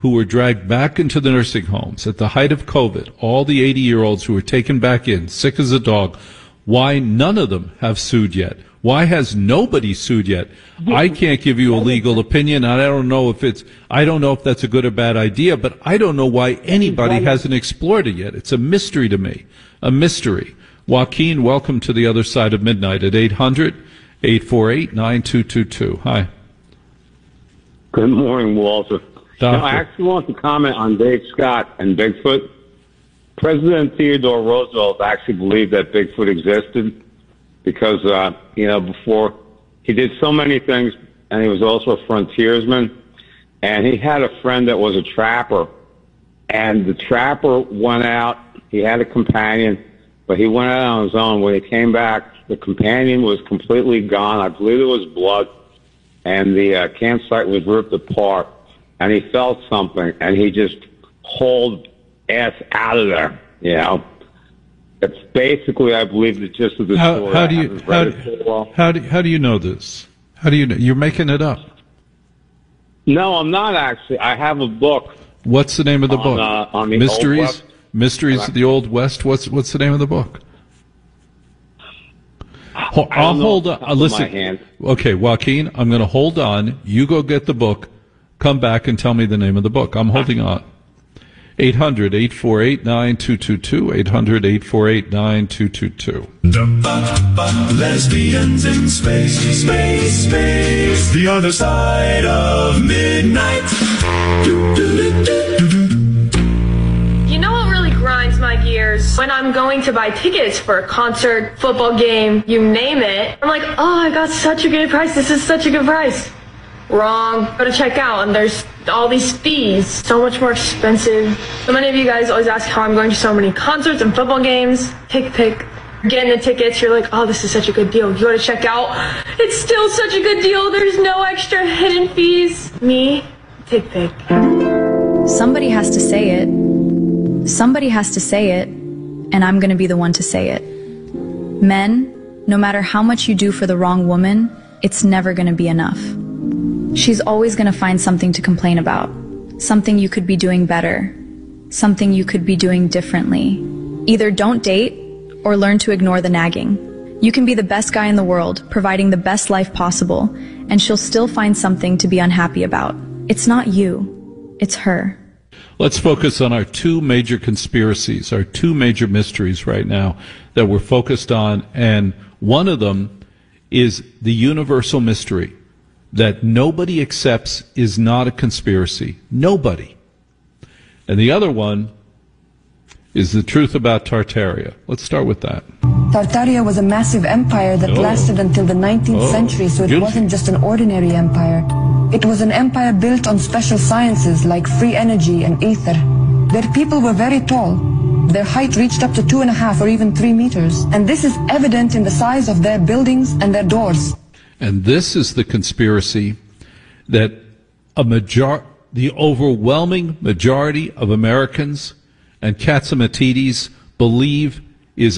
who were dragged back into the nursing homes at the height of COVID, all the 80-year-olds who were taken back in, sick as a dog, why none of them have sued yet? Why has nobody sued yet? I can't give you a legal opinion. I don't know if that's a good or bad idea, but I don't know why anybody hasn't explored it yet. It's a mystery to me. A mystery. Joaquin, welcome to the other side of midnight at 800-848-9222. Hi. Good morning, Walter. Now, I actually want to comment on Dave Scott and Bigfoot. President Theodore Roosevelt actually believed that Bigfoot existed because, before he did so many things, and he was also a frontiersman, and he had a friend that was a trapper, and the trapper went out. He had a companion, but he went out on his own. When he came back, the companion was completely gone. I believe there was blood, and the campsite was ripped apart, and he felt something, and he just hauled ass out of there, It's basically, I believe, the gist of the story. How do you know this? How do you know? You're making it up. No, I'm not actually. I have a book. What's the name of the book? On the Mysteries of the Old West. What's the name of the book? I'll hold on. Listen. Okay, Joaquin, I'm going to hold on. You go get the book. Come back and tell me the name of the book. I'm holding on. 800-848-9222. 800-848-9222. Lesbians in space. The other side of midnight. You know what really grinds my gears? When I'm going to buy tickets for a concert, football game, you name it. I'm like, oh, I got such a good price. This is such a good price. Wrong. Go to check out, and there's all these fees. So much more expensive. So many of you guys always ask how I'm going to so many concerts and football games. Pick. Getting the tickets, you're like, oh, this is such a good deal. You go to check out, it's still such a good deal. There's no extra hidden fees. Me, pick. Somebody has to say it. Somebody has to say it, and I'm going to be the one to say it. Men, no matter how much you do for the wrong woman, it's never going to be enough. She's always going to find something to complain about, something you could be doing better, something you could be doing differently. Either don't date or learn to ignore the nagging. You can be the best guy in the world, providing the best life possible, and she'll still find something to be unhappy about. It's not you, it's her. Let's focus on our two major conspiracies, our two major mysteries right now that we're focused on, and one of them is the universal mystery that nobody accepts is not a conspiracy. Nobody. And the other one is the truth about Tartaria. Let's start with that. Tartaria was a massive empire that lasted until the 19th century, so it wasn't just an ordinary empire. It was an empire built on special sciences like free energy and ether. Their people were very tall. Their height reached up to 2.5 or even 3 meters. And this is evident in the size of their buildings and their doors. And this is the conspiracy that the overwhelming majority of Americans and Katsimatidis believe is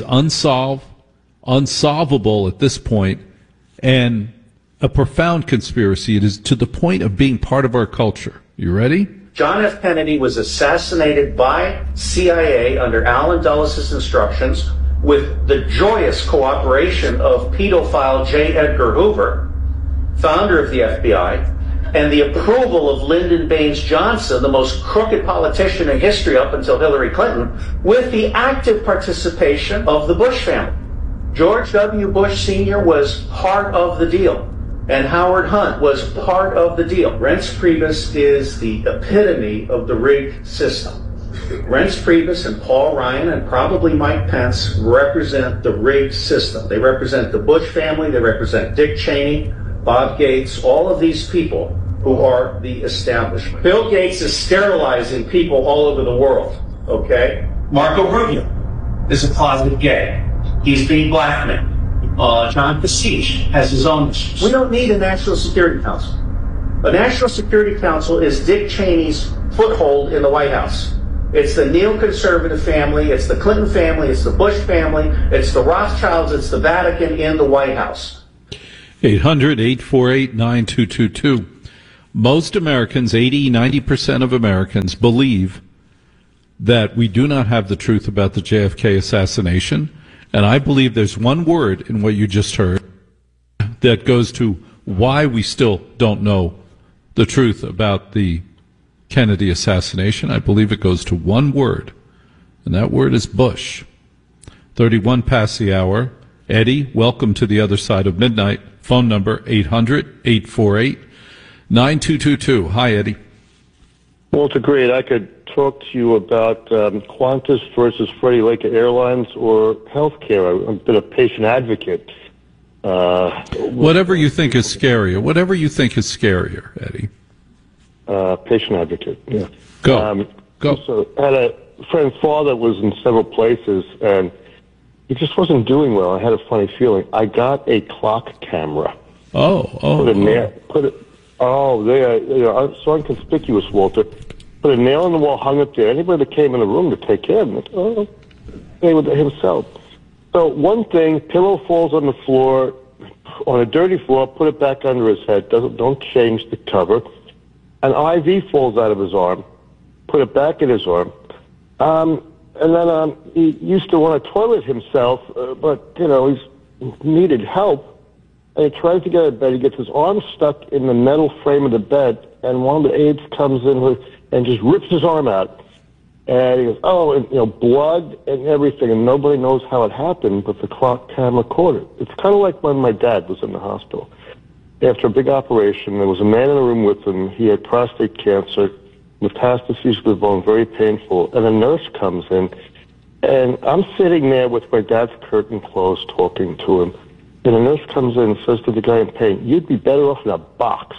unsolvable at this point, and a profound conspiracy. It is to the point of being part of our culture. You ready? John F. Kennedy was assassinated by CIA under Allen Dulles' instructions with the joyous cooperation of pedophile J. Edgar Hoover, founder of the FBI, and the approval of Lyndon Baines Johnson, the most crooked politician in history up until Hillary Clinton, with the active participation of the Bush family. George W. Bush Sr. was part of the deal, and Howard Hunt was part of the deal. Reince Priebus is the epitome of the rigged system. Reince Priebus and Paul Ryan and probably Mike Pence represent the rigged system. They represent the Bush family, they represent Dick Cheney, Bob Gates, all of these people who are the establishment. Bill Gates is sterilizing people all over the world, okay? Marco Rubio is a closet gay. He's being blackmailed. John Kasich has his own issues. We don't need a National Security Council. A National Security Council is Dick Cheney's foothold in the White House. It's the neoconservative family, it's the Clinton family, it's the Bush family, it's the Rothschilds, it's the Vatican in the White House. 800-848-9222. Most Americans, 80, 90% of Americans, believe that we do not have the truth about the JFK assassination. And I believe there's one word in what you just heard that goes to why we still don't know the truth about the Kennedy assassination. I believe it goes to one word, and that word is Bush. 31 past the hour. Eddie, welcome to the other side of midnight. Phone number 800-848-9222. Hi, Eddie. Walter, great. I could talk to you about Qantas versus Freddie Laker Airlines or healthcare. I've been a patient advocate. Whatever you think is scarier. Whatever you think is scarier, Eddie. Patient advocate, yeah. Go. So I had a friend's father was in several places, and he just wasn't doing well. I had a funny feeling. I got a clock camera. So inconspicuous, Walter. Put a nail in the wall, hung it there. Anybody that came in the room to take care of him, stay with himself. So one thing, pillow falls on the floor, on a dirty floor, put it back under his head. Don't change the cover. An IV falls out of his arm, put it back in his arm. And then he used to want to toilet himself, but, he needed help. And he tries to get out of bed. He gets his arm stuck in the metal frame of the bed, and one of the aides comes in and just rips his arm out. And he goes, blood and everything, and nobody knows how it happened, but the clock camera caught it. It's kind of like when my dad was in the hospital. After a big operation, there was a man in the room with him. He had prostate cancer, metastases to the bone, very painful. And a nurse comes in, and I'm sitting there with my dad's curtain closed talking to him. And the nurse comes in and says to the guy in pain, "You'd be better off in a box."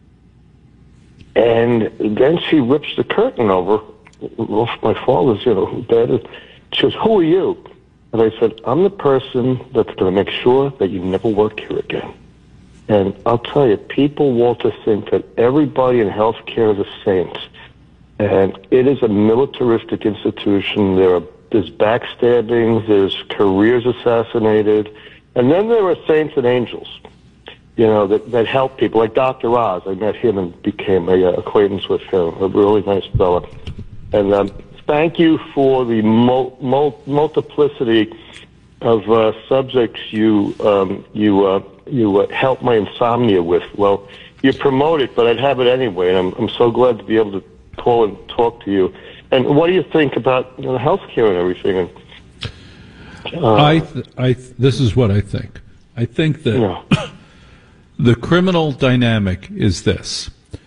And then she rips the curtain over off my father's, bed. She goes, "Who are you?" And I said, "I'm the person that's going to make sure that you never work here again." And I'll tell you, people, Walter, think that everybody in healthcare is a saint. And it is a militaristic institution. There's backstabbings, there's careers assassinated. And then there are saints and angels, that help people, like Dr. Oz. I met him and became an acquaintance with him, a really nice fellow. And thank you for the multiplicity of subjects you help my insomnia with. Well, you promote it, but I'd have it anyway, and I'm so glad to be able to call and talk to you. And what do you think about healthcare and everything? This is what I think. I think that the criminal dynamic is this.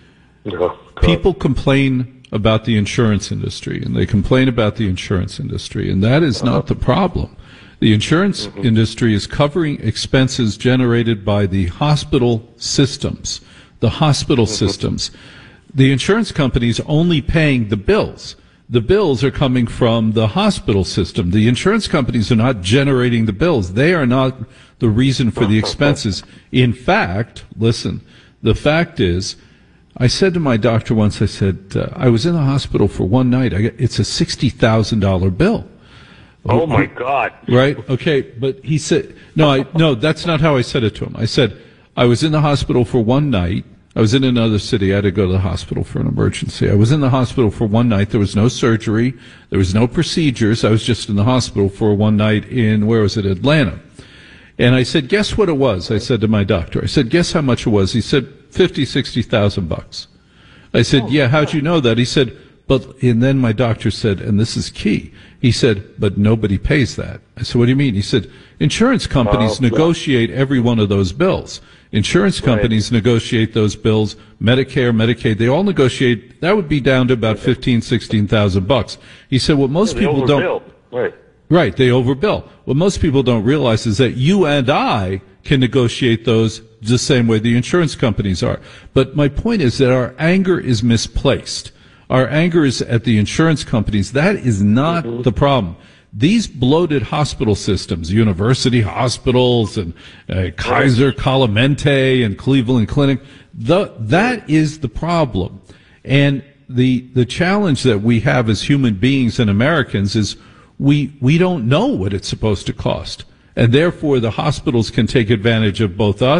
People complain about the insurance industry, and they complain about the insurance industry, and that is not the problem. The insurance industry is covering expenses generated by the hospital systems. The hospital systems. The insurance companies only paying the bills. The bills are coming from the hospital system. The insurance companies are not generating the bills. They are not the reason for the expenses. In fact, listen, the fact is, I said to my doctor once, I said, I was in the hospital for one night. It's a $60,000 bill. Oh, my God. Right? Okay. But he said, no, that's not how I said it to him. I said, I was in the hospital for one night. I was in another city. I had to go to the hospital for an emergency. I was in the hospital for one night. There was no surgery. There was no procedures. I was just in the hospital for one night in, Atlanta. And I said, guess what it was? I said to my doctor. I said, guess how much it was? He said, $50,000-$60,000. I said, yeah, how'd you know that? He said, and then my doctor said, and this is key. He said, but nobody pays that. I said, what do you mean? He said, insurance companies negotiate every one of those bills. Insurance companies negotiate those bills. Medicare, Medicaid, they all negotiate. That would be down to about $16,000. He said, what most people don't. Right, they overbill. What most people don't realize is that you and I can negotiate those the same way the insurance companies are. But my point is that our anger is misplaced. Our anger is at the insurance companies. That is not the problem. These bloated hospital systems, university hospitals and Kaiser Permanente and Cleveland Clinic, that is the problem. And the challenge that we have as human beings and Americans is we don't know what it's supposed to cost. And therefore the hospitals can take advantage of both us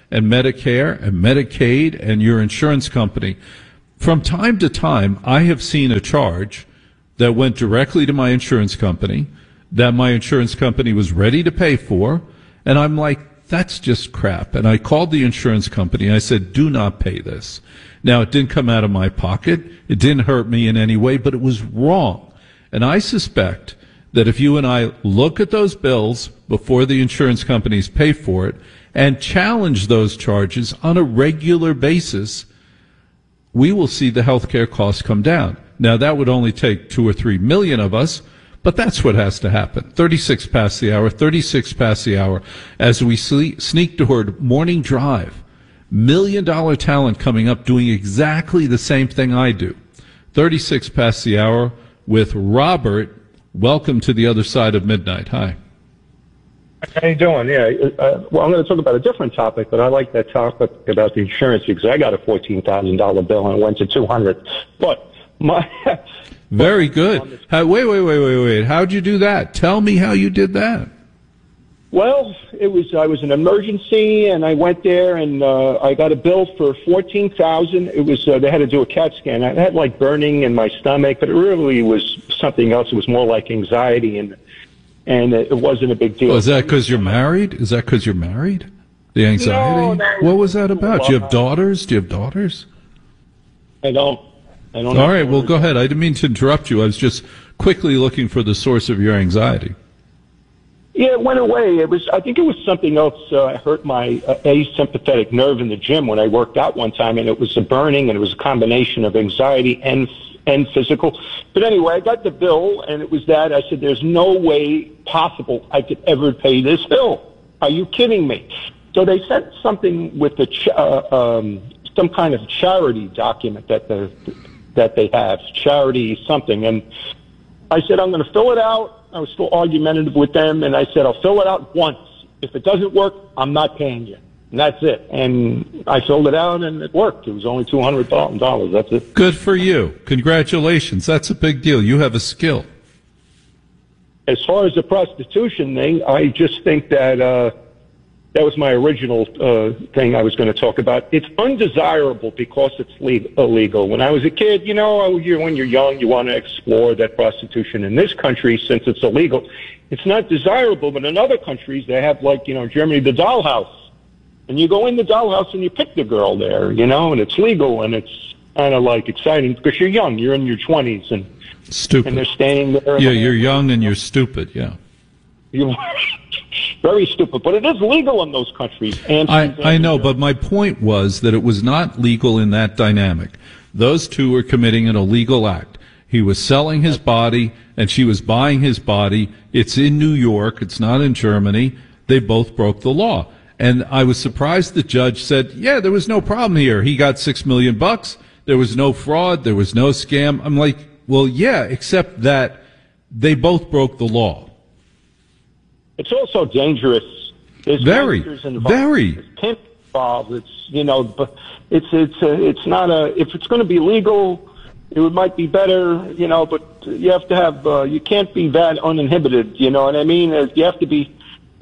and Medicare and Medicaid and your insurance company. From time to time, I have seen a charge that went directly to my insurance company that my insurance company was ready to pay for, and I'm like, that's just crap. And I called the insurance company and I said, do not pay this. Now, it didn't come out of my pocket. It didn't hurt me in any way, but it was wrong. And I suspect that if you and I look at those bills before the insurance companies pay for it and challenge those charges on a regular basis, we will see the health care costs come down. Now, that would only take 2 or 3 million of us, but that's what has to happen. 36 past the hour, as we sneak toward morning drive. $1 million talent coming up doing exactly the same thing I do. 36 past the hour with Robert. Welcome to the other side of midnight. Hi. How you doing? Yeah. Well, I'm going to talk about a different topic, but I like that topic about the insurance because I got a $14,000 bill and it went to $200. But very good. Wait. How'd you do that? Tell me how you did that. Well, I was an emergency, and I went there, and I got a bill for $14,000. It was they had to do a CAT scan. I had like burning in my stomach, but it really was something else. It was more like anxiety, and it wasn't a big deal. Oh, is that because you're married? The anxiety? No. What was that about? Do you have daughters? I don't. All right. Well, go ahead. I didn't mean to interrupt you. I was just quickly looking for the source of your anxiety. Yeah, it went away. I think it was something else. I hurt my asympathetic nerve in the gym when I worked out one time, and it was a burning, and it was a combination of anxiety and physical. But anyway, I got the bill, and it was that. I said, there's no way possible I could ever pay this bill. Are you kidding me? So they sent something with some kind of charity document that they have, charity something. And I said, I'm going to fill it out. I was still argumentative with them, and I said, I'll fill it out once. If it doesn't work, I'm not paying you. And that's it. And I filled it out, and it worked. It was only $200,000. That's it. Good for you. Congratulations. That's a big deal. You have a skill. As far as the prostitution thing, I just think that that was my original thing I was going to talk about. It's undesirable because it's illegal. When I was a kid, when you're young, you want to explore that prostitution. In this country, since it's illegal, it's not desirable. But in other countries, they have, Germany, the dollhouse. And you go in the dollhouse and you pick the girl there, and it's legal. And it's kind of exciting because you're young. You're in your 20s. And stupid. And they're standing there. Yeah, you're young and you're stupid, yeah. Very stupid, but it is legal in those countries. I know, but my point was that it was not legal in that dynamic. Those two were committing an illegal act. He was selling his body, and she was buying his body. It's in New York. It's not in Germany. They both broke the law. And I was surprised the judge said, yeah, there was no problem here. He got $6 million. There was no fraud. There was no scam. I'm like, well, yeah, except that they both broke the law. It's also dangerous. There's very. There's pimp involved. But it's not if it's going to be legal, it might be better, but you have to have, you can't be that uninhibited, you know what I mean? You have to be,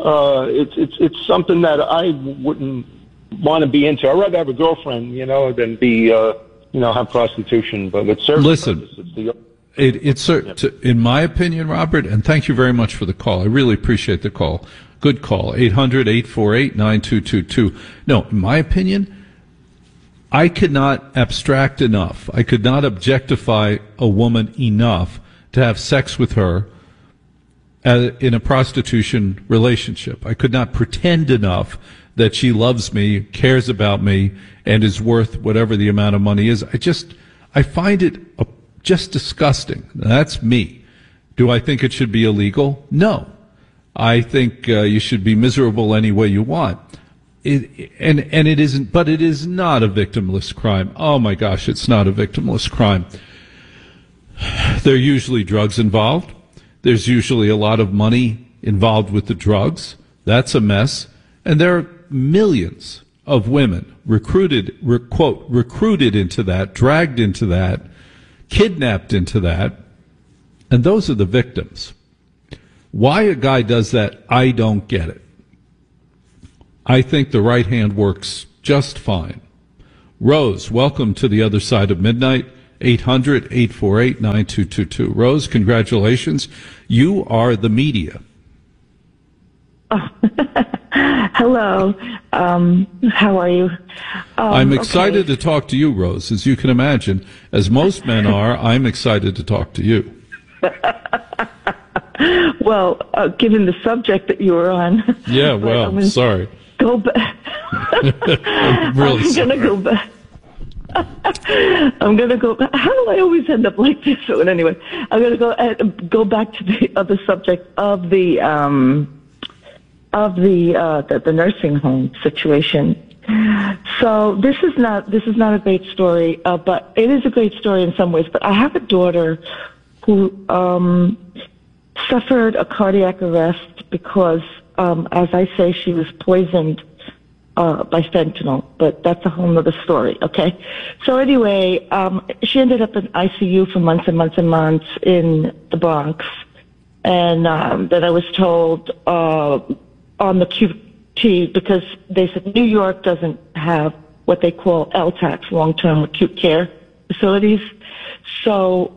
it's something that I wouldn't want to be into. I'd rather have a girlfriend, than be, have prostitution, but it's certain Listen. It's in my opinion, Robert, and thank you very much for the call. I really appreciate the call. Good call. 800-848-9222. No, in my opinion, I could not abstract enough. I could not objectify a woman enough to have sex with her in a prostitution relationship. I could not pretend enough that she loves me, cares about me, and is worth whatever the amount of money is. I find it just disgusting. That's me. Do I think it should be illegal? No. I think you should be miserable any way you want. It isn't, but it is not a victimless crime. Oh my gosh, it's not a victimless crime. There are usually drugs involved. There's usually a lot of money involved with the drugs. That's a mess. And there are millions of women recruited into that, dragged into that, kidnapped into that, and those are the victims. Why a guy does that, I don't get it. I think the right hand works just fine. Rose, welcome to the other side of midnight. 800-848-9222. Rose, congratulations. You are the media. Oh. Hello. How are you? I'm excited to talk to you, Rose. As you can imagine, as most men are, I'm excited to talk to you. Well, given the subject that you were on. Yeah, well, sorry. Go back. I'm really sorry. I'm going to go back. I'm going to go back. How do I always end up like this? So anyway, I'm going to go back to the other subject of the nursing home situation. So this is not a great story, but it is a great story in some ways. But I have a daughter who suffered a cardiac arrest because, as I say, she was poisoned by fentanyl. But that's a whole other story. Okay. So anyway, she ended up in ICU for months and months and months in the Bronx, and then I was told on the QT, because they said New York doesn't have what they call LTACs, long-term acute care facilities. So,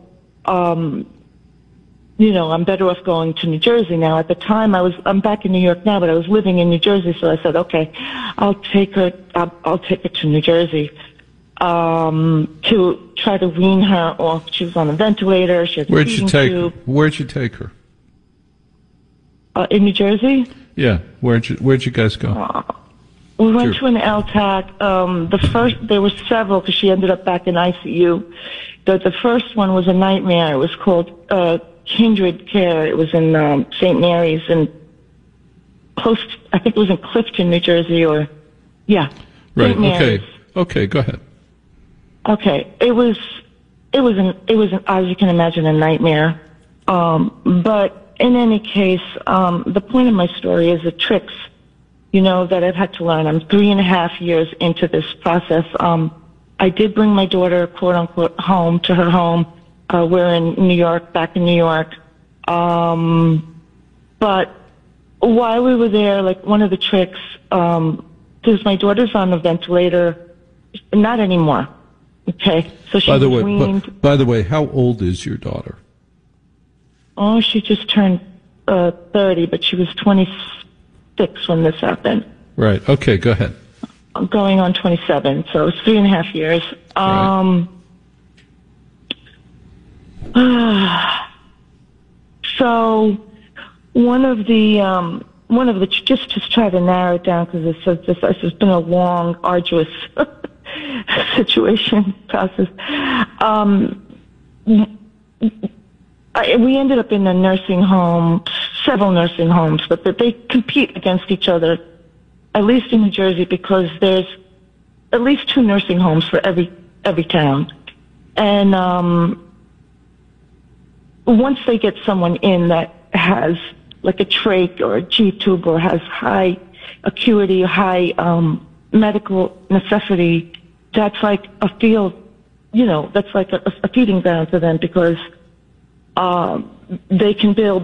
I'm better off going to New Jersey now. At the time, I'm back in New York now, but I was living in New Jersey, so I said, okay, I'll take her to New Jersey to try to wean her off. She was on a ventilator. She had Where'd you take her? In New Jersey? Yeah, where'd you guys go? We went to an LTAC. There were several because she ended up back in ICU. The first one was a nightmare. It was called Kindred Care. It was in St. Mary's and close. I think it was in Clifton, New Jersey, or yeah. Right. Okay. Go ahead. Okay. It was as you can imagine, a nightmare. But in any case, the point of my story is the tricks, that I've had to learn. I'm 3.5 years into this process. I did bring my daughter, quote unquote, home to her home. We're in New York, back in New York. But while we were there, like one of the tricks, because my daughter's on a ventilator, not anymore. Okay. So she was weaned. By the way, how old is your daughter? Oh, she just turned 30, but she was 26 when this happened. Right. Okay, go ahead. I'm going on 27, so it's 3.5 years. Right. So one of the just to try to narrow it down, because it's been a long, arduous situation process. We ended up in a nursing home, several nursing homes, but they compete against each other, at least in New Jersey, because there's at least 2 nursing homes for every town. And once they get someone in that has like a trach or a G-tube or has high acuity, high medical necessity, that's like a field, that's like a feeding ground for them, because they can bill,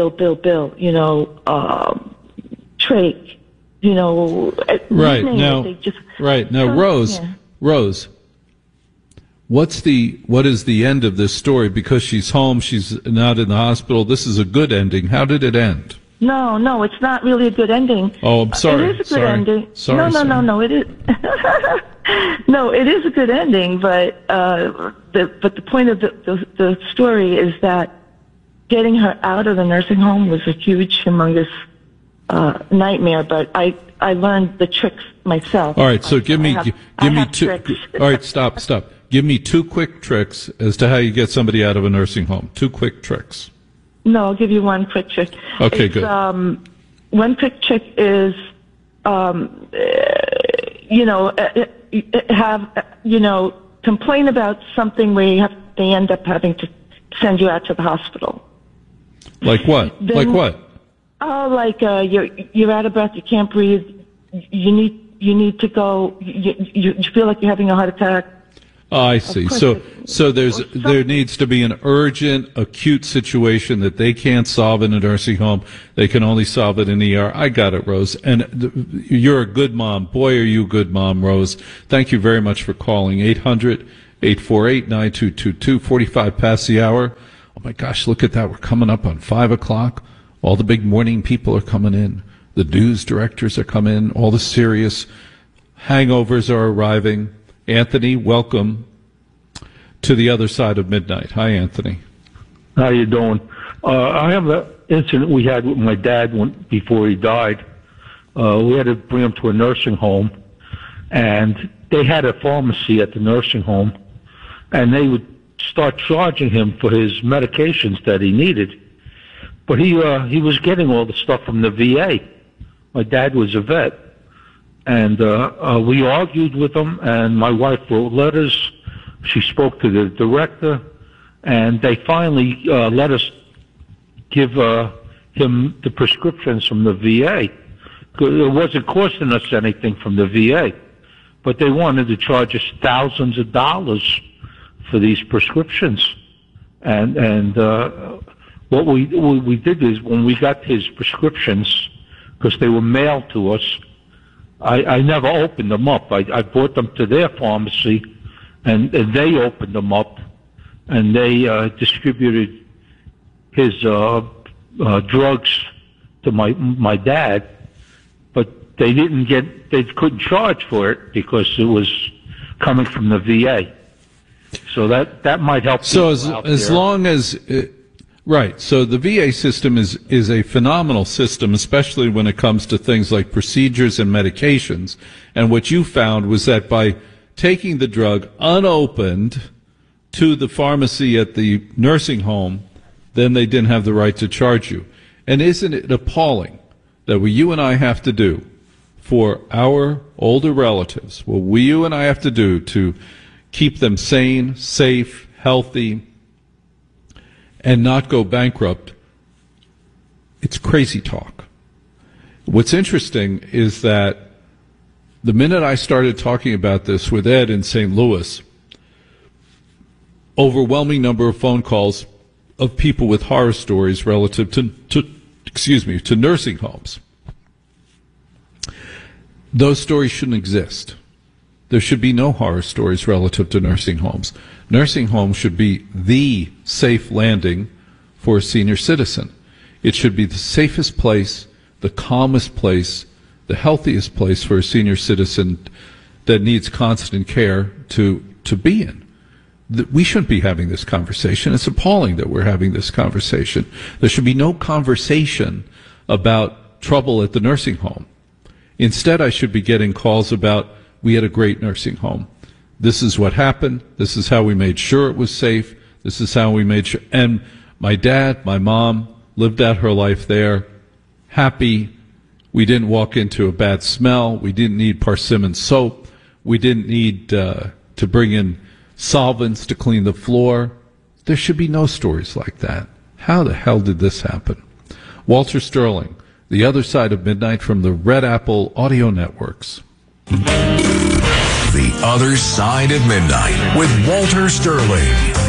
trach, right now, Rose, yeah. Rose, what is the end of this story? Because she's home, she's not in the hospital. This is a good ending. How did it end? No, it's not really a good ending. Oh, I'm sorry. It is a good ending. Sorry. No, it is. No, it is a good ending, but the point of the story is that getting her out of the nursing home was a huge, humongous nightmare. But I learned the tricks myself. All right, so give me 2. Tricks. All right, stop. Give me 2 quick tricks as to how you get somebody out of a nursing home. 2 quick tricks. No, I'll give you 1 quick trick. Okay, good. 1 quick trick is, complain about something where they end up having to send you out to the hospital. Like what? Oh, like you're out of breath, you can't breathe, you need to go, you feel like you're having a heart attack. I see. So there needs to be an urgent, acute situation that they can't solve in a nursing home. They can only solve it in ER. I got it, Rose. And you're a good mom. Boy, are you a good mom, Rose. Thank you very much for calling. 800-848-9222, 45 past the hour. Oh, my gosh, look at that. We're coming up on 5 o'clock. All the big morning people are coming in. The news directors are coming in. All the serious hangovers are arriving. Anthony, welcome to the other side of midnight. Hi, Anthony. How you doing? I have an incident we had with my dad before he died. We had to bring him to a nursing home, and they had a pharmacy at the nursing home, and they would start charging him for his medications that he needed. But he was getting all the stuff from the VA. My dad was a vet. And we argued with him, and my wife wrote letters. She spoke to the director, and they finally let us give him the prescriptions from the VA. It wasn't costing us anything from the VA, but they wanted to charge us thousands of dollars for these prescriptions. And what we did is when we got his prescriptions, because they were mailed to us, I never opened them up. I brought them to their pharmacy, and they opened them up, and they distributed his drugs to my dad, but they couldn't charge for it because it was coming from the VA. So that might help. So as long as right, so the VA system is a phenomenal system, especially when it comes to things like procedures and medications. And what you found was that by taking the drug unopened to the pharmacy at the nursing home, then they didn't have the right to charge you. And isn't it appalling that what you and I have to do for our older relatives, what you and I have to do to keep them sane, safe, healthy, and not go bankrupt? It's crazy talk. What's interesting is that the minute I started talking about this with Ed in St. Louis, overwhelming number of phone calls of people with horror stories relative to nursing homes. Those stories shouldn't exist. There should be no horror stories relative to nursing homes. Nursing homes should be the safe landing for a senior citizen. It should be the safest place, the calmest place, the healthiest place for a senior citizen that needs constant care to be in. We shouldn't be having this conversation. It's appalling that we're having this conversation. There should be no conversation about trouble at the nursing home. Instead, I should be getting calls about, we had a great nursing home. This is what happened. This is how we made sure it was safe. This is how we made sure. And my dad, my mom lived out her life there, happy. We didn't walk into a bad smell. We didn't need Parsimmon soap. We didn't need to bring in solvents to clean the floor. There should be no stories like that. How the hell did this happen? Walter Sterling, The Other Side of Midnight from the Red Apple Audio Networks. The Other Side of Midnight with Walter Sterling.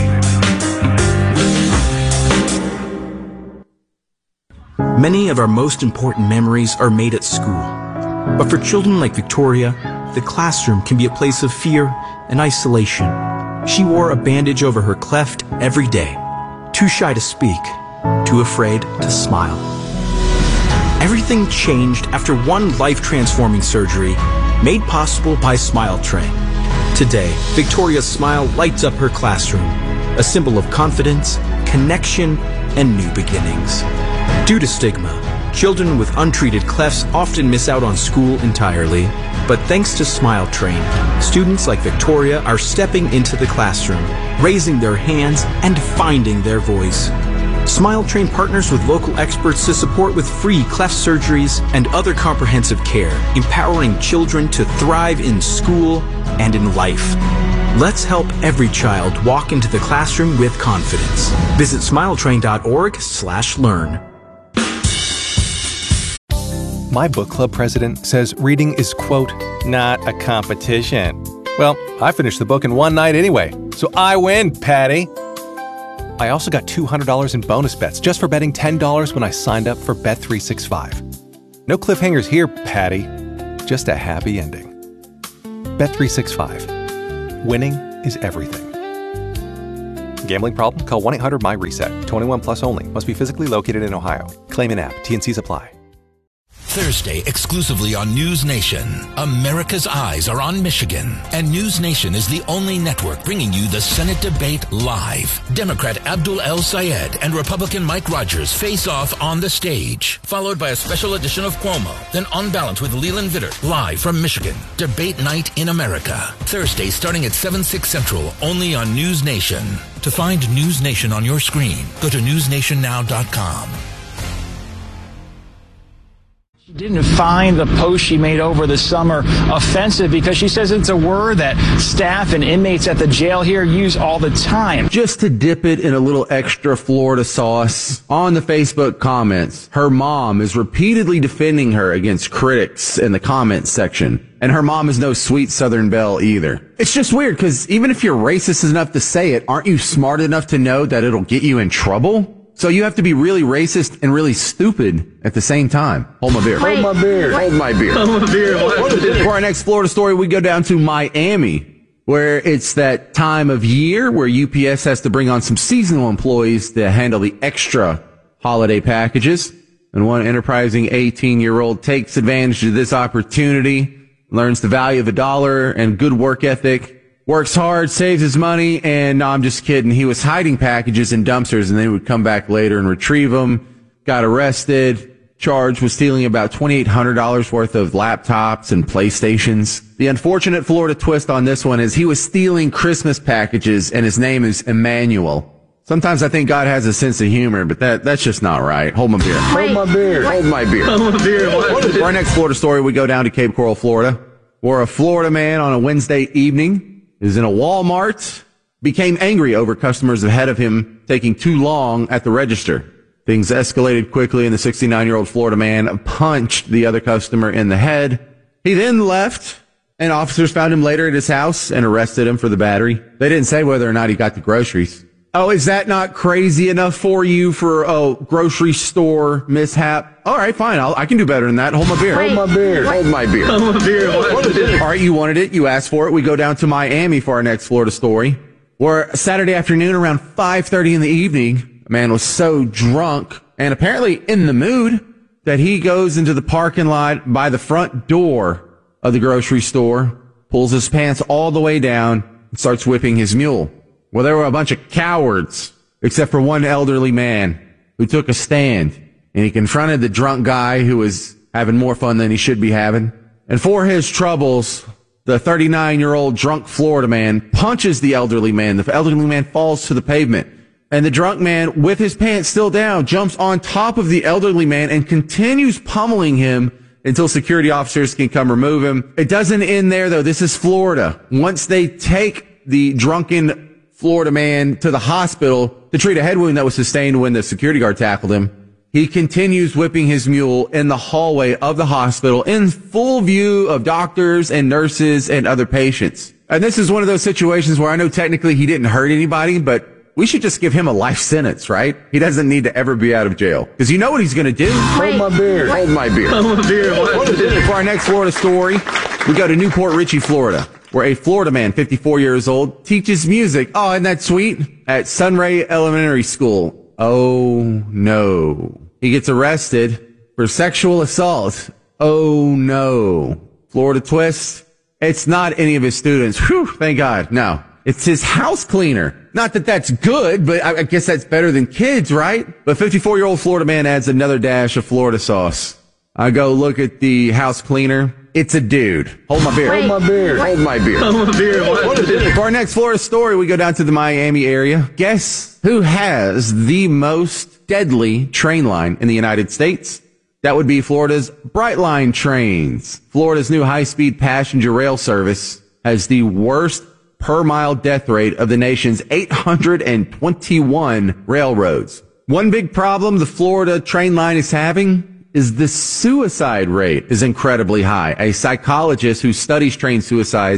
Many of our most important memories are made at school. But for children like Victoria, the classroom can be a place of fear and isolation. She wore a bandage over her cleft every day, too shy to speak, too afraid to smile. Everything changed after one life-transforming surgery made possible by Smile Train. Today, Victoria's smile lights up her classroom, a symbol of confidence, connection, and new beginnings. Due to stigma, children with untreated clefts often miss out on school entirely. But thanks to Smile Train, students like Victoria are stepping into the classroom, raising their hands, and finding their voice. Smile Train partners with local experts to support with free cleft surgeries and other comprehensive care, empowering children to thrive in school and in life. Let's help every child walk into the classroom with confidence. Visit smiletrain.org/learn. My book club president says reading is, quote, not a competition. Well, I finished the book in one night anyway, so I win, Patty. I also got $200 in bonus bets just for betting $10 when I signed up for Bet365. No cliffhangers here, Patty. Just a happy ending. Bet365. Winning is everything. Gambling problem? Call 1-800-MY-RESET. 21 plus only. Must be physically located in Ohio. Claim in app. T&Cs apply. Thursday, exclusively on News Nation. America's eyes are on Michigan, and News Nation is the only network bringing you the Senate debate live. Democrat Abdul El-Sayed and Republican Mike Rogers face off on the stage, followed by a special edition of Cuomo, then On Balance with Leland Vittert, live from Michigan. Debate night in America. Thursday, starting at 7/6 Central, only on News Nation. To find News Nation on your screen, go to newsnationnow.com. She didn't find the post she made over the summer offensive because she says it's a word that staff and inmates at the jail here use all the time. Just to dip it in a little extra Florida sauce, on the Facebook comments, her mom is repeatedly defending her against critics in the comments section. And her mom is no sweet Southern belle either. It's just weird because even if you're racist enough to say it, aren't you smart enough to know that it'll get you in trouble? So you have to be really racist and really stupid at the same time. Hold my beer. Hold my beer. Hold my beer. Hold my beer. For our next Florida story, we go down to Miami, where it's that time of year where UPS has to bring on some seasonal employees to handle the extra holiday packages. And one enterprising 18-year-old takes advantage of this opportunity, learns the value of a dollar and good work ethic, works hard, saves his money, and no, I'm just kidding. He was hiding packages in dumpsters, and they would come back later and retrieve them. Got arrested, charged with stealing about $2,800 worth of laptops and PlayStations. The unfortunate Florida twist on this one is he was stealing Christmas packages, and his name is Emmanuel. Sometimes I think God has a sense of humor, but that's just not right. Hold my beer. Hold my beer. Hold my beer. Hold my beer. For our next Florida story, we go down to Cape Coral, Florida, where a Florida man on a Wednesday evening is in a Walmart, became angry over customers ahead of him taking too long at the register. Things escalated quickly, and the 69-year-old Florida man punched the other customer in the head. He then left, and officers found him later at his house and arrested him for the battery. They didn't say whether or not he got the groceries. Oh, is that not crazy enough for you for a grocery store mishap? All right, fine. I can do better than that. Hold my beer. Hold my beer. Hold my beer. Hold my beer. All right, you wanted it. You asked for it. We go down to Miami for our next Florida story, where Saturday afternoon around 5:30 in the evening, a man was so drunk and apparently in the mood that he goes into the parking lot by the front door of the grocery store, pulls his pants all the way down, and starts whipping his mule. Well, there were a bunch of cowards, except for one elderly man who took a stand, and he confronted the drunk guy who was having more fun than he should be having. And for his troubles, the 39-year-old drunk Florida man punches the elderly man. The elderly man falls to the pavement. And the drunk man, with his pants still down, jumps on top of the elderly man and continues pummeling him until security officers can come remove him. It doesn't end there, though. This is Florida. Once they take the drunken Florida man to the hospital to treat a head wound that was sustained when the security guard tackled him, he continues whipping his mule in the hallway of the hospital in full view of doctors and nurses and other patients. And this is one of those situations where I know technically he didn't hurt anybody, but we should just give him a life sentence, right? He doesn't need to ever be out of jail. Because you know what he's going to do? Hold my beer. Hold my beer. Hold my beer. For our next Florida story, we go to Newport Richey, Florida, where a Florida man, 54 years old, teaches music. Oh, isn't that sweet? At Sunray Elementary School. Oh, no. He gets arrested for sexual assault. Oh, no. Florida twist. It's not any of his students. Whew, thank God. No. It's his house cleaner. Not that that's good, but I guess that's better than kids, right? But 54-year-old Florida man adds another dash of Florida sauce. I go look at the house cleaner. It's a dude. Hold my beer. Hold my beer. Hold my beer. Hold my beer. For our next Florida story, we go down to the Miami area. Guess who has the most deadly train line in the United States? That would be Florida's Brightline trains. Florida's new high-speed passenger rail service has the worst per-mile death rate of the nation's 821 railroads. One big problem the Florida train line is having is the suicide rate is incredibly high. A psychologist who studies train suicides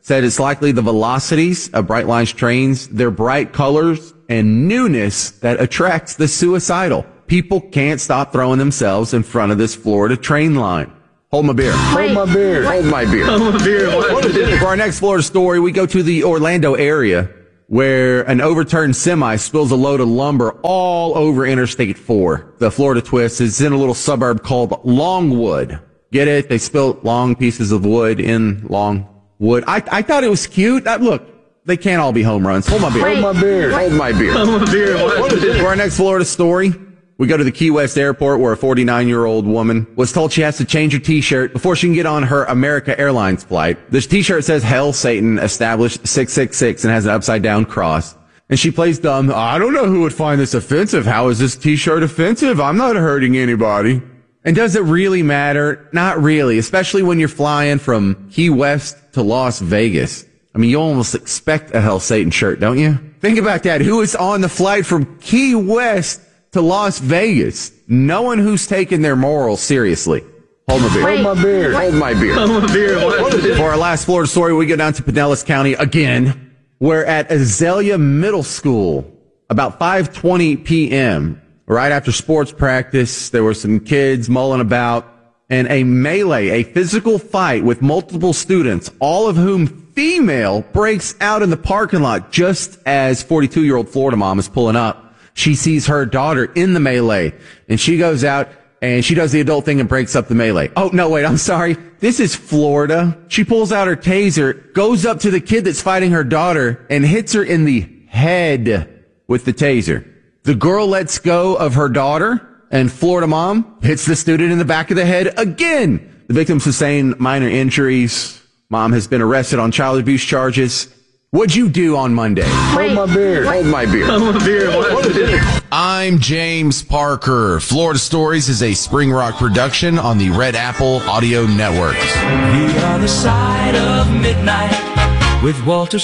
said it's likely the velocities of Brightline's trains, their bright colors, and newness that attracts the suicidal. People can't stop throwing themselves in front of this Florida train line. Hold my beer. Wait, Hold my beer. what? Hold my beer. Hold my beer. For our next Florida story, we go to the Orlando area where an overturned semi spills a load of lumber all over Interstate 4. The Florida twist is in a little suburb called Longwood. Get it? They spilled long pieces of wood in Longwood. I thought it was cute. Look, they can't all be home runs. Hold my beer. Wait, Hold my beer. what? Hold my beer. Hold my beer. What? For our next Florida story, we go to the Key West airport where a 49-year-old woman was told she has to change her T-shirt before she can get on her America Airlines flight. This T-shirt says Hail Satan, established 666, and has an upside-down cross. And she plays dumb. I don't know who would find this offensive. How is this T-shirt offensive? I'm not hurting anybody. And does it really matter? Not really, especially when you're flying from Key West to Las Vegas. I mean, you almost expect a Hail Satan shirt, don't you? Think about that. Who is on the flight from Key West to Las Vegas? No one who's taken their morals seriously. Hold my beer. Wait, Hold my beer. what? Hold my beer. Hold my beer. What? For our last Florida story, we go down to Pinellas County again. We're at Azalea Middle School about 5:20 p.m. Right after sports practice. There were some kids mulling about, and a melee, a physical fight with multiple students, all of whom female, breaks out in the parking lot just as 42-year-old Florida mom is pulling up. She sees her daughter in the melee, and she goes out and she does the adult thing and breaks up the melee. Oh, no, wait, I'm sorry. This is Florida. She pulls out her taser, goes up to the kid that's fighting her daughter, and hits her in the head with the taser. The girl lets go of her daughter, and Florida mom hits the student in the back of the head again. The victim sustained minor injuries. Mom has been arrested on child abuse charges. What'd you do on Monday? Wait, Hold my beer. what? Hold my beer. Hold my beer. What? I'm James Parker. Florida Stories is a Spring Rock production on the Red Apple Audio Network. The other side of midnight with Walter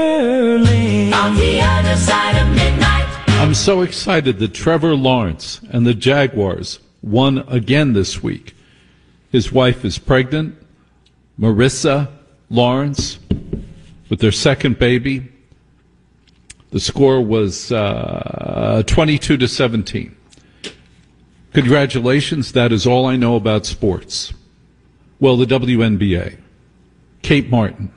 Sterling. On the other side of midnight. I'm so excited that Trevor Lawrence and the Jaguars won again this week. His wife is pregnant, Marissa Lawrence, with their second baby. The score was 22-17. Congratulations. That is all I know about sports. Well, the WNBA. Kate Martin,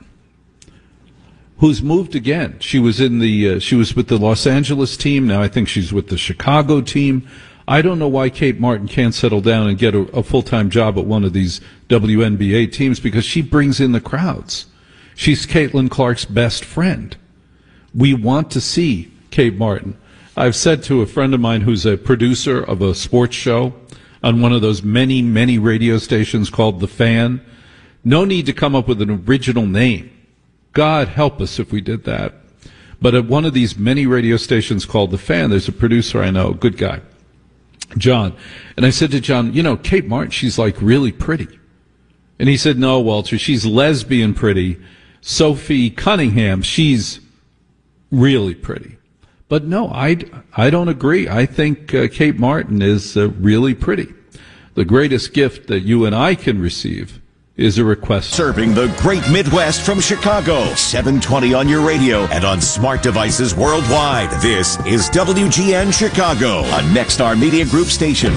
who's moved again. She was with the Los Angeles team. Now I think she's with the Chicago team. I don't know why Kate Martin can't settle down and get a full-time job at one of these WNBA teams, because she brings in the crowds. She's Caitlin Clark's best friend. We want to see Kate Martin. I've said to a friend of mine who's a producer of a sports show on one of those many, many radio stations called The Fan, no need to come up with an original name. God help us if we did that. But at one of these many radio stations called The Fan, there's a producer I know, good guy, John. And I said to John, Kate Martin, she's like really pretty. And he said, no, Walter, she's lesbian pretty. Sophie Cunningham, she's really pretty. But no, I don't agree. I think Kate Martin is really pretty. The greatest gift that you and I can receive is a request. Serving the great Midwest from Chicago. 720 on your radio and on smart devices worldwide. This is WGN Chicago, a Nexstar Media Group station.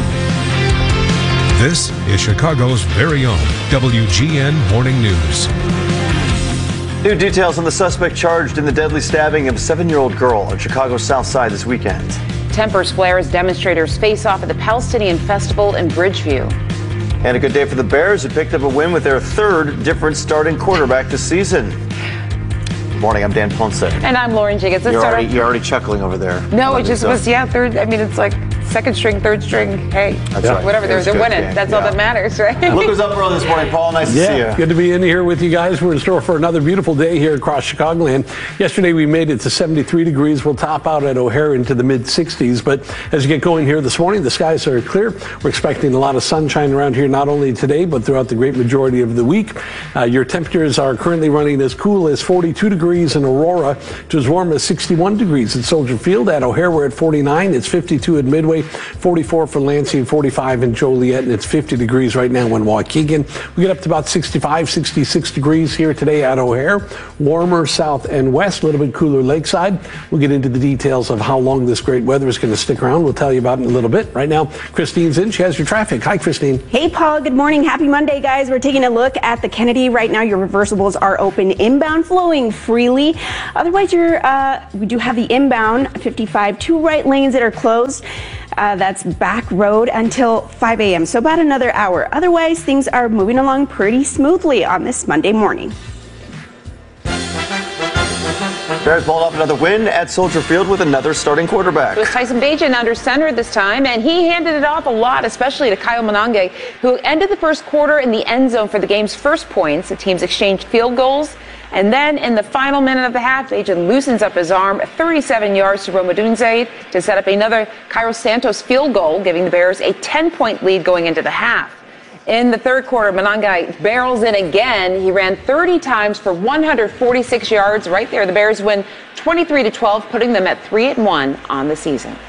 This is Chicago's very own WGN Morning News. New details on the suspect charged in the deadly stabbing of a 7-year-old girl on Chicago's South Side this weekend. Tempers flare as demonstrators face off at the Palestinian Festival in Bridgeview. And a good day for the Bears, who picked up a win with their third different starting quarterback this season. Good morning, I'm Dan Ponce. And I'm Lauren Jiggins. You're already chuckling over there. No, it just was, third. I mean, it's like second string, third string. Hey, That's right. whatever, they're winning. Game. That's all that matters, right? Look who's up early this morning, Paul. Nice to see you. Good to be in here with you guys. We're in store for another beautiful day here across Chicagoland. Yesterday we made it to 73 degrees. We'll top out at O'Hare into the mid-60s. But as you get going here this morning, the skies are clear. We're expecting a lot of sunshine around here, not only today, but throughout the great majority of the week. Your temperatures are currently running as cool as 42 degrees in Aurora to as warm as 61 degrees at Soldier Field. At O'Hare, we're at 49. It's 52 at Midway. Speedway, 44 for Lansing, 45 in Joliet, and it's 50 degrees right now in Waukegan. We get up to about 65, 66 degrees here today at O'Hare. Warmer south and west, a little bit cooler lakeside. We'll get into the details of how long this great weather is going to stick around. We'll tell you about it in a little bit. Right now, Christine's in. She has your traffic. Hi, Christine. Hey, Paul. Good morning. Happy Monday, guys. We're taking a look at the Kennedy. Right now, your reversibles are open, inbound flowing freely. Otherwise, we do have the inbound 55, 2 right lanes that are closed. That's back road until 5 a.m. So about another hour. Otherwise, things are moving along pretty smoothly on this Monday morning. Bears pulled off another win at Soldier Field with another starting quarterback. It was Tyson Bagent under center this time, and he handed it off a lot, especially to Kyle Monange, who ended the first quarter in the end zone for the game's first points. The teams exchanged field goals, and then in the final minute of the half, Bagent loosens up his arm 37 yards to Rome Odunze to set up another Cairo Santos field goal, giving the Bears a 10-point lead going into the half. In the third quarter, Monangai barrels in again. He ran 30 times for 146 yards. Right there, the Bears win 23-12, putting them at 3-1 on the season.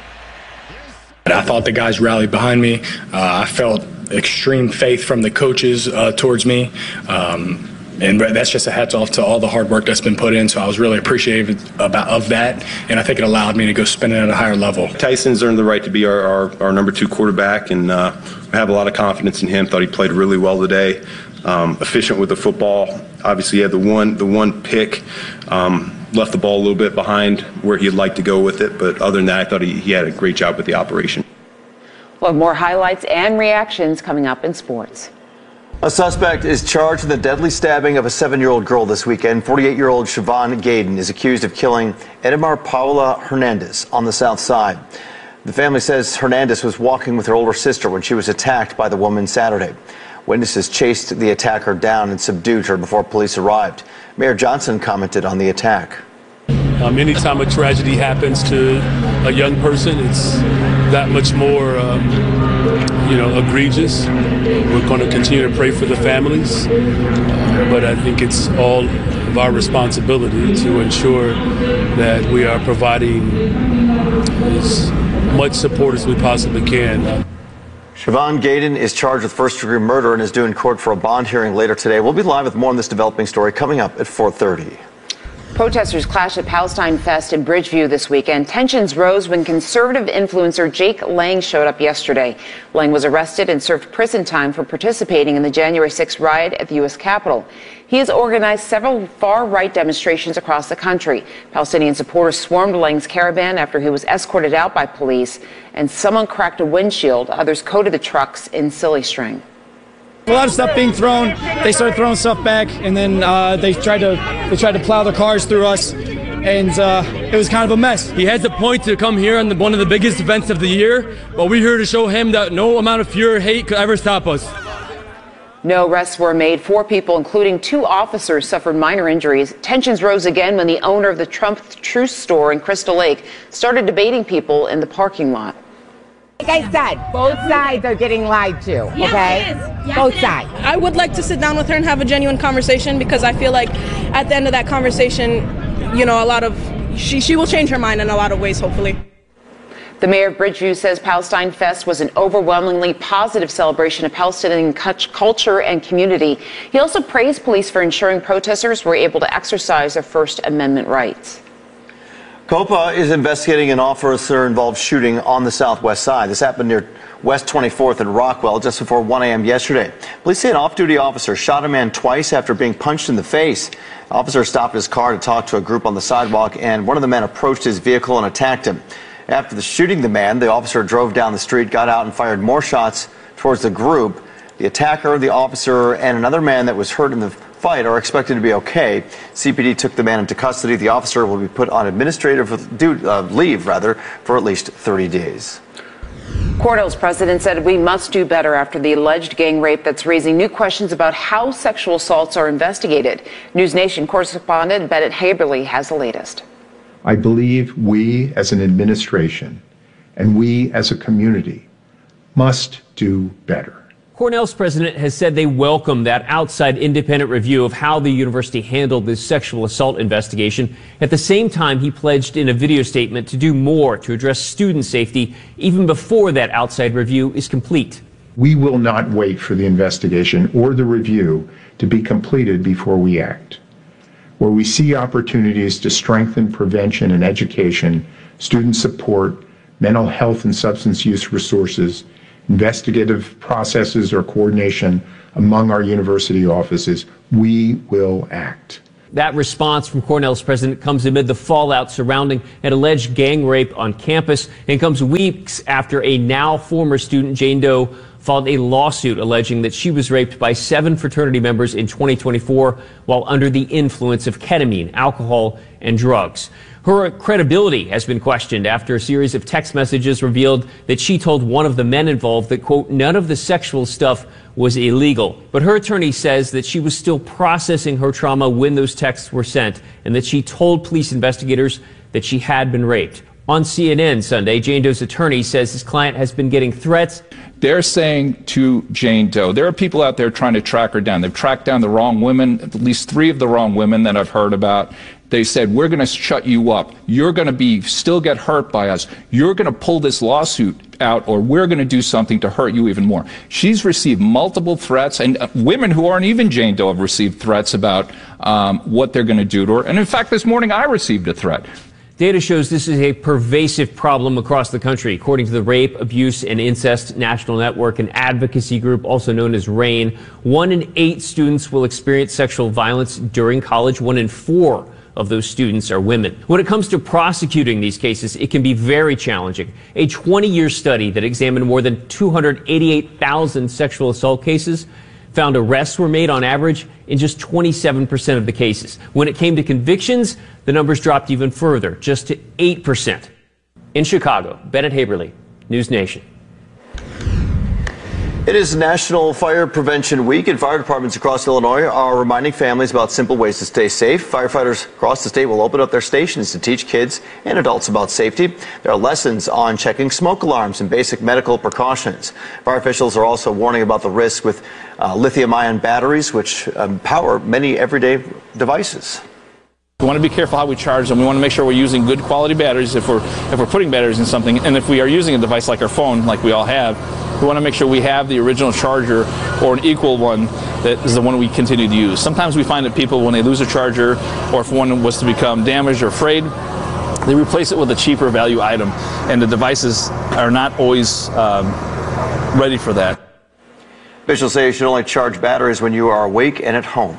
I thought the guys rallied behind me. I felt extreme faith from the coaches towards me. And that's just a hats off to all the hard work that's been put in. So I was really appreciative of that. And I think it allowed me to go spin it at a higher level. Tyson's earned the right to be our number 2 quarterback. And I have a lot of confidence in him. Thought he played really well today. Efficient with the football. Obviously, he had the one pick. Left the ball a little bit behind where he'd like to go with it. But other than that, I thought he had a great job with the operation. We'll have more highlights and reactions coming up in sports. A suspect is charged in the deadly stabbing of a 7-year-old girl this weekend. 48-year-old Siobhan Gaydon is accused of killing Edmar Paula Hernandez on the south side. The family says Hernandez was walking with her older sister when she was attacked by the woman Saturday. Witnesses chased the attacker down and subdued her before police arrived. Mayor Johnson commented on the attack. Anytime a tragedy happens to a young person, it's that much more, egregious. We're going to continue to pray for the families, but I think it's all of our responsibility to ensure that we are providing as much support as we possibly can. Siobhan Gaydon is charged with first-degree murder and is due in court for a bond hearing later today. We'll be live with more on this developing story coming up at 4:30. Protesters clashed at Palestine Fest in Bridgeview this weekend. Tensions rose when conservative influencer Jake Lang showed up yesterday. Lang was arrested and served prison time for participating in the January 6th riot at the U.S. Capitol. He has organized several far-right demonstrations across the country. Palestinian supporters swarmed Lang's caravan after he was escorted out by police, and someone cracked a windshield. Others coated the trucks in silly string. A lot of stuff being thrown. They started throwing stuff back, and then they tried to plow their cars through us, and it was kind of a mess. He has a point to come here on one of the biggest events of the year, but we're here to show him that no amount of fear or hate could ever stop us. No arrests were made. 4 people, including 2 officers, suffered minor injuries. Tensions rose again when the owner of the Trump Truce store in Crystal Lake started debating people in the parking lot. Like I said, both sides are getting lied to, okay? Both sides. I would like to sit down with her and have a genuine conversation, because I feel like at the end of that conversation, she will change her mind in a lot of ways, hopefully. The mayor of Bridgeview says Palestine Fest was an overwhelmingly positive celebration of Palestinian culture and community. He also praised police for ensuring protesters were able to exercise their First Amendment rights. COPA is investigating an officer-involved shooting on the southwest side. This happened near West 24th in Rockwell just before 1 a.m. yesterday. Police say an off-duty officer shot a man twice after being punched in the face. The officer stopped his car to talk to a group on the sidewalk, and one of the men approached his vehicle and attacked him. After the shooting the man, the officer drove down the street, got out, and fired more shots towards the group. The attacker, the officer, and another man that was hurt in the fight are expected to be okay. CPD took the man into custody. The officer will be put on administrative leave for at least 30 days. Cornell's president said we must do better after the alleged gang rape that's raising new questions about how sexual assaults are investigated. News Nation correspondent Bennett Haberly has the latest. I believe we as an administration and we as a community must do better. Cornell's president has said they welcome that outside independent review of how the university handled this sexual assault investigation. At the same time, he pledged in a video statement to do more to address student safety even before that outside review is complete. We will not wait for the investigation or the review to be completed before we act. Where we see opportunities to strengthen prevention and education, student support, mental health and substance use resources, investigative processes or coordination among our university offices, we will act. That response from Cornell's president comes amid the fallout surrounding an alleged gang rape on campus and comes weeks after a now former student, Jane Doe, filed a lawsuit alleging that she was raped by 7 fraternity members in 2024 while under the influence of ketamine, alcohol, and drugs. Her credibility has been questioned after a series of text messages revealed that she told one of the men involved that, quote, none of the sexual stuff was illegal. But her attorney says that she was still processing her trauma when those texts were sent and that she told police investigators that she had been raped. On CNN Sunday, Jane Doe's attorney says his client has been getting threats. They're saying to Jane Doe, there are people out there trying to track her down. They've tracked down the wrong women, at least 3 of the wrong women that I've heard about. They said, we're going to shut you up. You're going to still get hurt by us. You're going to pull this lawsuit out, or we're going to do something to hurt you even more. She's received multiple threats, and women who aren't even Jane Doe have received threats about what they're going to do to her. And in fact, this morning I received a threat. Data shows this is a pervasive problem across the country. According to the Rape, Abuse, and Incest National Network, an advocacy group also known as RAINN, 1 in 8 students will experience sexual violence during college. 1 in 4 of those students are women. When it comes to prosecuting these cases, it can be very challenging. A 20-year study that examined more than 288,000 sexual assault cases found arrests were made on average in just 27% of the cases. When it came to convictions, the numbers dropped even further, just to 8%. In Chicago, Bennett Haberly, News Nation. It is National Fire Prevention Week, and fire departments across Illinois are reminding families about simple ways to stay safe. Firefighters across the state will open up their stations to teach kids and adults about safety. There are lessons on checking smoke alarms and basic medical precautions. Fire officials are also warning about the risk with lithium-ion batteries, which power many everyday devices. We want to be careful how we charge them. We want to make sure we're using good quality batteries if we're putting batteries in something, and if we are using a device like our phone, like we all have, we want to make sure we have the original charger or an equal one that is the one we continue to use. Sometimes we find that people, when they lose a charger or if one was to become damaged or frayed, they replace it with a cheaper value item, and the devices are not always ready for that. Officials say you should only charge batteries when you are awake and at home.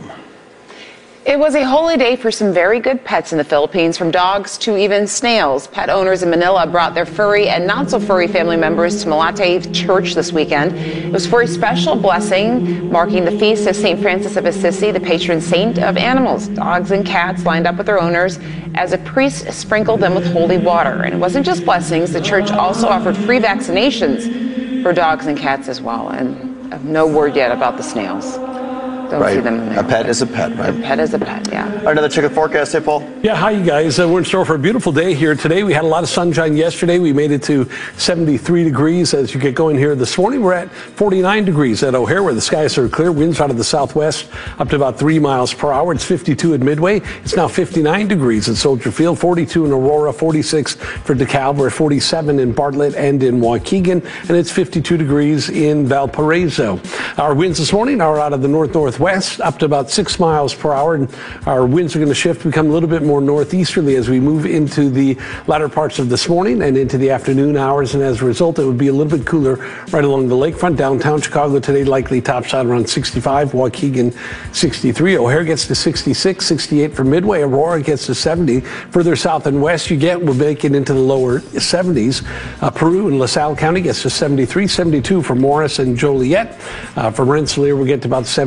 It was a holy day for some very good pets in the Philippines, from dogs to even snails. Pet owners in Manila brought their furry and not so furry family members to Malate Church this weekend. It was for a special blessing marking the feast of St. Francis of Assisi, the patron saint of animals. Dogs and cats lined up with their owners as a priest sprinkled them with holy water. And it wasn't just blessings. The church also offered free vaccinations for dogs and cats as well. And no word yet about the snails. Don't see them in there. A pet is a pet, right? A pet is a pet, yeah. All right, another check of forecast, hey, Paul? Yeah, hi, you guys. We're in store for a beautiful day here today. We had a lot of sunshine yesterday. We made it to 73 degrees as you get going here this morning. We're at 49 degrees at O'Hare, where the skies are clear. Winds out of the southwest up to about 3 miles per hour. It's 52 at Midway. It's now 59 degrees at Soldier Field, 42 in Aurora, 46 for DeKalb. We're at 47 in Bartlett and in Waukegan, and it's 52 degrees in Valparaiso. Our winds this morning are out of the north-northwest up to about 6 miles per hour, and our winds are going to shift, become a little bit more northeasterly as we move into the latter parts of this morning and into the afternoon hours, and as a result, it would be a little bit cooler right along the lakefront. Downtown Chicago today likely tops out around 65, Waukegan 63, O'Hare gets to 66, 68 for Midway, Aurora gets to 70. Further south and west you get, we'll make it into the lower 70s. Peru and LaSalle County gets to 73, 72 for Morris and Joliet. For Rensselaer, we'll get to about 70 and 60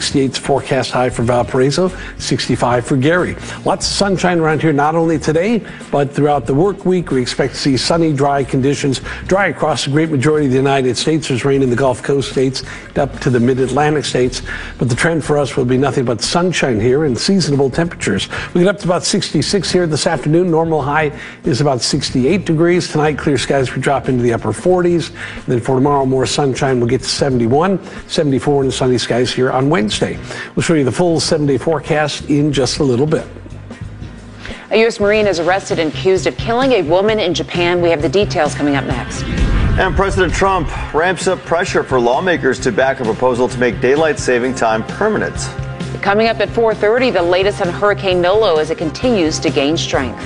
68's forecast high for Valparaiso, 65 for Gary. Lots of sunshine around here, not only today, but throughout the work week. We expect to see sunny, dry conditions, dry across the great majority of the United States. There's rain in the Gulf Coast states up to the mid-Atlantic states. But the trend for us will be nothing but sunshine here and seasonable temperatures. We get up to about 66 here this afternoon. Normal high is about 68 degrees. Tonight, clear skies will drop into the upper 40s. And then for tomorrow, more sunshine. We'll get to 71, 74 and sunny skies here on Wednesday. We'll show you the full 7-day forecast in just a little bit. A U.S. Marine is arrested and accused of killing a woman in Japan. We have the details coming up next. And President Trump ramps up pressure for lawmakers to back a proposal to make daylight saving time permanent. Coming up at 4:30, the latest on Hurricane Nolo as it continues to gain strength.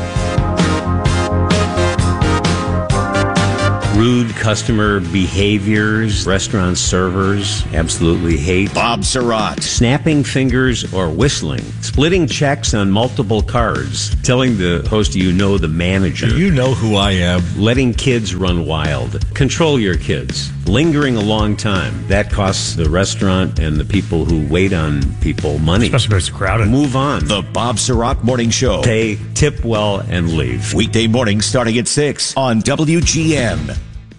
Rude customer behaviors, restaurant servers absolutely hate. Bob Surratt. Snapping fingers or whistling. Splitting checks on multiple cards. Telling the host you know the manager. You know who I am. Letting kids run wild. Control your kids. Lingering a long time. That costs the restaurant and the people who wait on people money. Especially if it's crowded. Move on. The Bob Surratt Morning Show. Pay, tip well, and leave. Weekday mornings starting at 6 on WGN.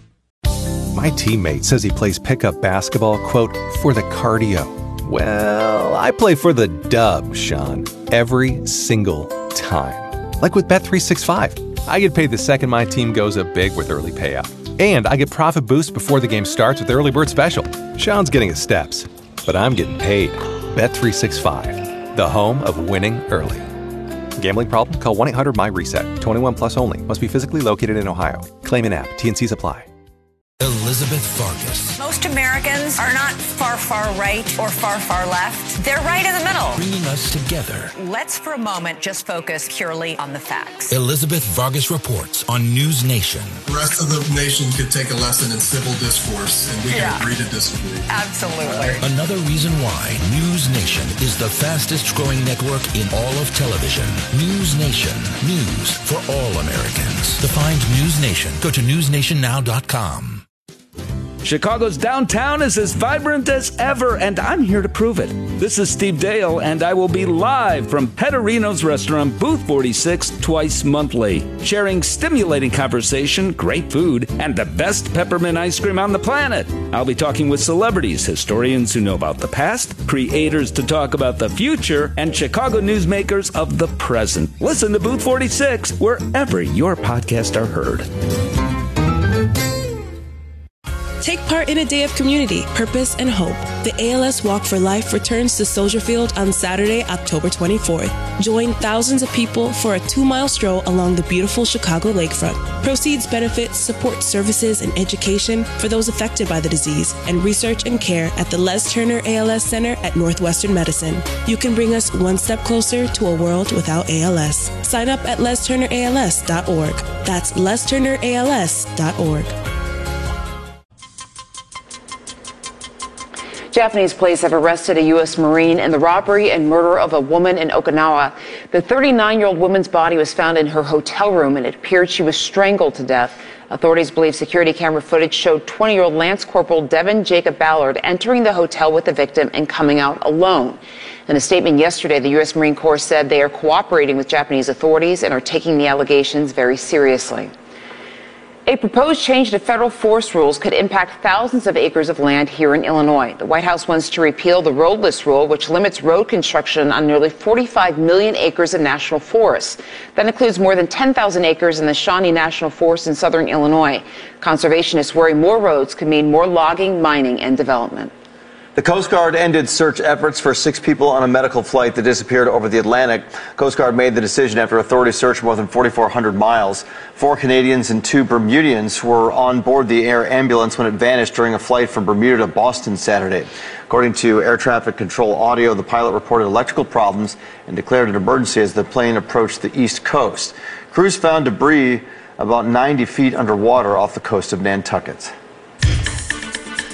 My teammate says he plays pickup basketball, quote, for the cardio. Well, I play for the dub, Sean, every single time. Like with Bet365. I get paid the second my team goes up big with early payout. And I get profit boost before the game starts with Early Bird Special. Sean's getting his steps, but I'm getting paid. Bet365, the home of winning early. Gambling problem? Call 1-800-MY-RESET. 21 plus only. Must be physically located in Ohio. Claim in app. T&Cs apply. Elizabeth Farkas. Most Americans are not far, far right or far, far left. They're right in the middle. Bringing us together. Let's for a moment just focus purely on the facts. Elizabeth Vargas reports on News Nation. The rest of the nation could take a lesson in civil discourse, and we can agree to disagree. Absolutely. Another reason why News Nation is the fastest growing network in all of television. News Nation. News for all Americans. To find News Nation, go to newsnationnow.com. Chicago's downtown is as vibrant as ever, and I'm here to prove it. This is Steve Dale, and I will be live from Petterino's restaurant, Booth 46, twice monthly, sharing stimulating conversation, great food, and the best peppermint ice cream on the planet. I'll be talking with celebrities, historians who know about the past, creators to talk about the future, and Chicago newsmakers of the present. Listen to Booth 46 wherever your podcasts are heard. Take part in a day of community, purpose, and hope. The ALS Walk for Life returns to Soldier Field on Saturday, October 24th. Join thousands of people for a 2-mile stroll along the beautiful Chicago lakefront. Proceeds benefit support services and education for those affected by the disease and research and care at the Les Turner ALS Center at Northwestern Medicine. You can bring us one step closer to a world without ALS. Sign up at lesturnерals.org. That's lesturnerals.org. Japanese police have arrested a U.S. Marine in the robbery and murder of a woman in Okinawa. The 39-year-old woman's body was found in her hotel room, and it appeared she was strangled to death. Authorities believe security camera footage showed 20-year-old Lance Corporal Devin Jacob Ballard entering the hotel with the victim and coming out alone. In a statement yesterday, the U.S. Marine Corps said they are cooperating with Japanese authorities and are taking the allegations very seriously. A proposed change to federal forest rules could impact thousands of acres of land here in Illinois. The White House wants to repeal the roadless rule, which limits road construction on nearly 45 million acres of national forests. That includes more than 10,000 acres in the Shawnee National Forest in southern Illinois. Conservationists worry more roads could mean more logging, mining, and development. The Coast Guard ended search efforts for 6 people on a medical flight that disappeared over the Atlantic. Coast Guard made the decision after authorities searched more than 4,400 miles. 4 Canadians and 2 Bermudians were on board the air ambulance when it vanished during a flight from Bermuda to Boston Saturday. According to air traffic control audio, the pilot reported electrical problems and declared an emergency as the plane approached the East Coast. Crews found debris about 90 feet underwater off the coast of Nantucket.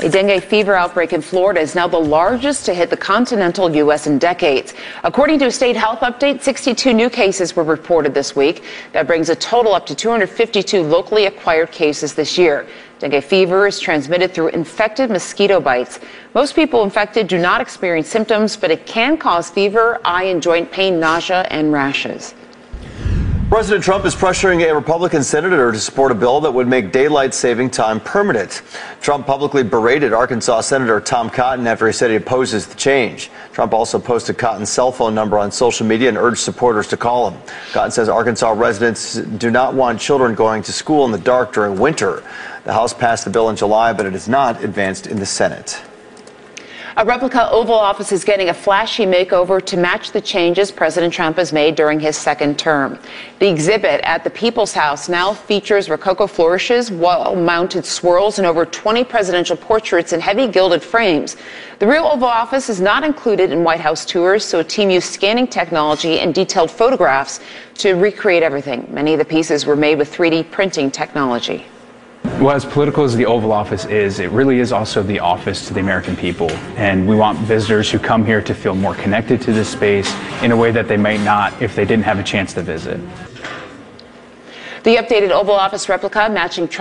A dengue fever outbreak in Florida is now the largest to hit the continental U.S. in decades. According to a state health update, 62 new cases were reported this week. That brings a total up to 252 locally acquired cases this year. Dengue fever is transmitted through infected mosquito bites. Most people infected do not experience symptoms, but it can cause fever, eye and joint pain, nausea, and rashes. President Trump is pressuring a Republican senator to support a bill that would make daylight saving time permanent. Trump publicly berated Arkansas Senator Tom Cotton after he said he opposes the change. Trump also posted Cotton's cell phone number on social media and urged supporters to call him. Cotton says Arkansas residents do not want children going to school in the dark during winter. The House passed the bill in July, but it has not advanced in the Senate. A replica Oval Office is getting a flashy makeover to match the changes President Trump has made during his second term. The exhibit at the People's House now features Rococo flourishes, wall-mounted swirls, and over 20 presidential portraits in heavy gilded frames. The real Oval Office is not included in White House tours, so a team used scanning technology and detailed photographs to recreate everything. Many of the pieces were made with 3D printing technology. Well, as political as the Oval Office is, it really is also the office to the American people. And we want visitors who come here to feel more connected to this space in a way that they might not if they didn't have a chance to visit. The updated Oval Office replica matching Trump